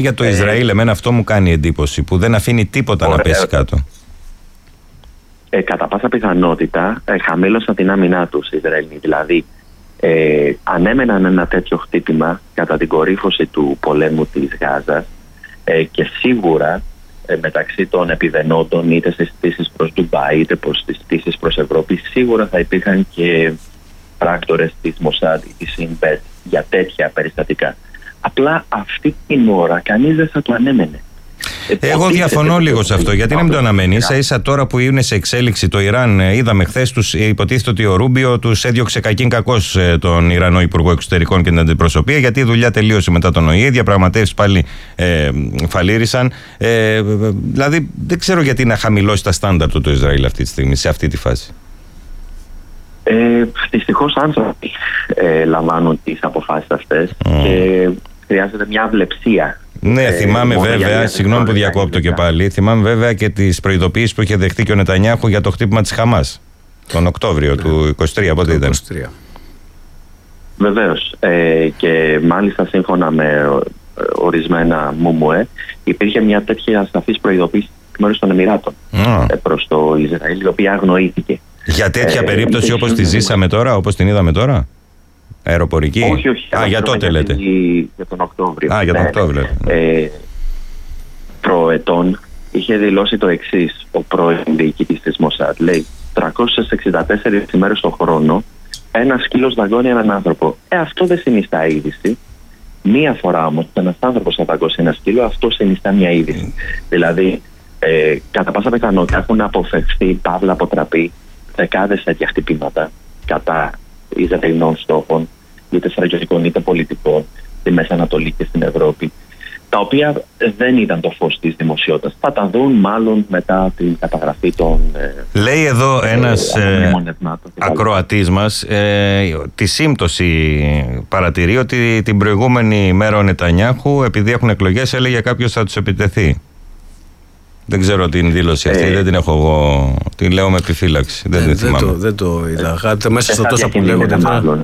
Για το Ισραήλ, εμένα αυτό μου κάνει εντύπωση, που δεν αφήνει τίποτα να πέσει κάτω. Κατά πάσα πιθανότητα χαμήλωσαν την άμυνά τους οι Ισραηλοί. Δηλαδή, ανέμεναν ένα τέτοιο χτύπημα κατά την κορύφωση του πολέμου της Γάζας και σίγουρα μεταξύ των επιδενόντων, είτε στις πτήσεις προς Ντουμπάι είτε στις πτήσεις προς Ευρώπη, σίγουρα θα υπήρχαν και πράκτορες της Μοσάντ ή της Σινμπέτ για τέτοια περιστατικά. Απλά αυτή την ώρα κανείς δεν θα το ανέμενε. Εγώ διαφωνώ λίγο σε αυτό. Γιατί να μην το αναμένει? Ίσα τώρα που είναι σε εξέλιξη το Ιράν, είδαμε χθες, υποτίθεται ότι ο Ρούμπιο τους έδιωξε κακήν κακώς τον Ιρανό Υπουργό Εξωτερικών και την αντιπροσωπεία, γιατί η δουλειά τελείωσε μετά τον ΟΗΕ, οι διαπραγματεύσεις πάλι φαλήρισαν. Δηλαδή δεν ξέρω γιατί να χαμηλώσει τα στάνταρ του το Ισραήλ αυτή τη στιγμή, σε αυτή τη φάση. Δυστυχώς άνθρωποι λαμβάνουν τις αποφάσεις αυτές και χρειάζεται μια αυλεψία. Ναι, θυμάμαι βέβαια, συγγνώμη που διακόπτω και πάλι, θυμάμαι βέβαια και τις προειδοποιήσεις που είχε δεχτεί και ο Νετανιάχου για το χτύπημα της Χαμάς τον Οκτώβριο του 23, πότε ήταν? 23. Βεβαίως, και μάλιστα σύμφωνα με ορισμένα ΜΟΜΟΕ υπήρχε μια τέτοια σαφής προειδοποίηση μέρους των Εμιράτων προς το Ισραήλ, η οποία αγνοήθηκε. Για τέτοια περίπτωση όπως τη ζήσαμε τώρα, όπως την είδαμε τώρα? Αεροπορική? Όχι. Για τότε λέτε. Για τον Οκτώβριο. Για τον Οκτώβριο. Προετών είχε δηλώσει το εξής ο πρώην διοικητής της Μοσάντ. Λέει 364 ημέρες το χρόνο ένα σκύλος δαγκώνει έναν άνθρωπο. Αυτό δεν συνιστά είδηση. Μία φορά όμως ένας άνθρωπος θα δαγκώσει ένα σκύλο, αυτό συνιστά μια είδηση. Δηλαδή, κατά πάσα πιθανότητα έχουν αποφευθεί, παύλα αποτραπεί, δεκάδες τέτοια χτυπήματα κατά Ισραηλινών στόχων, είτε στρατιωτικών είτε πολιτικών, στη Μέση Ανατολή και στην Ευρώπη, τα οποία δεν είδαν το φως της δημοσιότητας. Θα τα δουν μάλλον μετά την καταγραφή των... Λέει εδώ ένας ακροατής μας, τη σύμπτωση παρατηρεί ότι την προηγούμενη μέρα ο Νετανιάχου, επειδή έχουν εκλογές, έλεγε κάποιος θα τους επιτεθεί. Δεν ξέρω την δήλωση αυτή, δεν την έχω εγώ. Την λέω με επιφύλαξη. Δεν το είδα. Μέσα στο τόσο που λέγονται.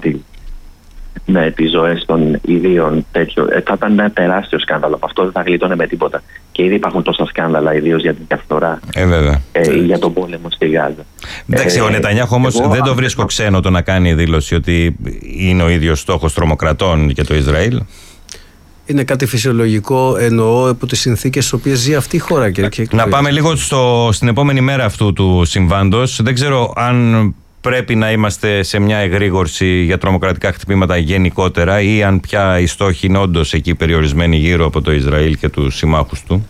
Με τις ζωές των ιδίων τέτοιο. Θα ήταν ένα τεράστιο σκάνδαλο. Από αυτό δεν θα γλιτώνε με τίποτα. Και ήδη υπάρχουν τόσα σκάνδαλα, ιδίως για την διαφθορά ή για τον πόλεμο στη Γάζα. Εντάξει, ο Νετανιάχου όμως δεν το βρίσκω ξένο το να κάνει δήλωση ότι είναι ο ίδιος στόχος τρομοκρατών και το Ισραήλ. Είναι κάτι φυσιολογικό, εννοώ, από τις συνθήκες στις οποίες ζει αυτή η χώρα. Να πάμε λίγο στην επόμενη μέρα αυτού του συμβάντος. Δεν ξέρω αν πρέπει να είμαστε σε μια εγρήγορση για τρομοκρατικά χτυπήματα γενικότερα ή αν πια οι στόχοι είναι όντως εκεί περιορισμένοι γύρω από το Ισραήλ και τους συμμάχους του.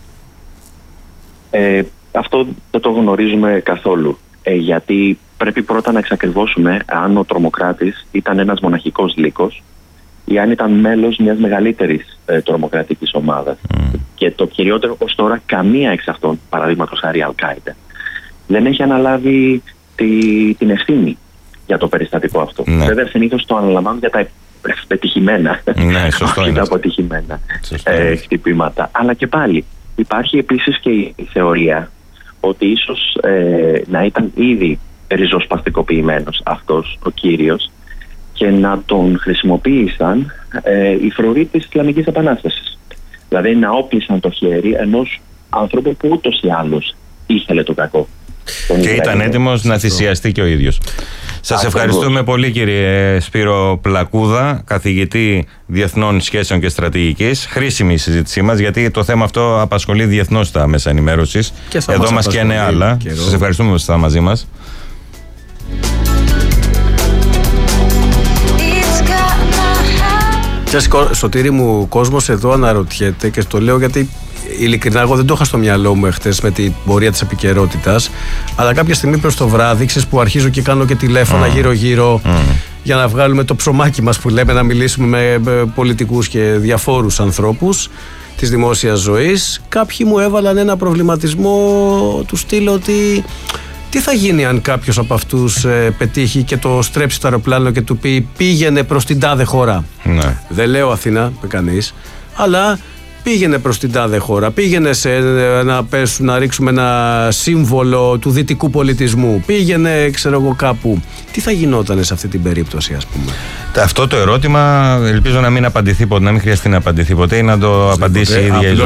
Αυτό δεν το γνωρίζουμε καθόλου. Γιατί πρέπει πρώτα να εξακριβώσουμε αν ο τρομοκράτης ήταν ένας μοναχικός λύκος ή αν ήταν μέλος μιας μεγαλύτερης τρομοκρατικής ομάδας. Και το κυριότερο ως τώρα, καμία εξ αυτών, παραδείγματος χάρη Αλ-Κάιντα, δεν έχει αναλάβει την ευθύνη για το περιστατικό αυτό. Βέβαια, συνήθως το αναλαμβάνουν για τα πετυχημένα, όχι τα αποτυχημένα χτυπήματα. Αλλά και πάλι υπάρχει επίσης και η θεωρία ότι ίσως να ήταν ήδη ριζοσπαστικοποιημένος αυτός ο κύριος και να τον χρησιμοποίησαν οι φρουροί της Ισλαμικής Επανάστασης. Δηλαδή να όπλησαν το χέρι ενός άνθρωπου που ούτως ή άλλως ήθελε το κακό. Και ήταν έτοιμος να θυσιαστεί και ο ίδιος. Σας ευχαριστούμε πολύ, κύριε Σπύρο Πλακούδα, καθηγητή Διεθνών Σχέσεων και Στρατηγικής. Χρήσιμη η συζήτησή μας, γιατί το θέμα αυτό απασχολεί διεθνώς τα μέσα ενημέρωσης. Εδώ μας και είναι άλλα. Σας ευχαριστούμε που είστε μαζί μας. Σωτήρη μου, κόσμος εδώ αναρωτιέται και το λέω γιατί ειλικρινά εγώ δεν το είχα στο μυαλό μου εχθές με την πορεία της επικαιρότητας, αλλά κάποια στιγμή προς το βράδυ, ξέρεις, που αρχίζω και κάνω και τηλέφωνα γύρω-γύρω για να βγάλουμε το ψωμάκι μας που λέμε, να μιλήσουμε με πολιτικούς και διαφόρους ανθρώπους της δημόσιας ζωής, κάποιοι μου έβαλαν ένα προβληματισμό του στυλ ότι τι θα γίνει αν κάποιος από αυτούς πετύχει και το στρέψει το αεροπλάνο και του πει πήγαινε προς την τάδε χώρα. Δεν λέω Αθήνα, κανείς, αλλά πήγαινε προς την τάδε χώρα, πήγαινε να ρίξουμε ένα σύμβολο του δυτικού πολιτισμού, πήγαινε ξέρω εγώ κάπου. Τι θα γινόταν σε αυτή την περίπτωση, ας πούμε? Αυτό το ερώτημα ελπίζω να μην απαντηθεί ποτέ, να μην χρειαστεί να απαντηθεί ποτέ ή να το απαντήσει η ίδια η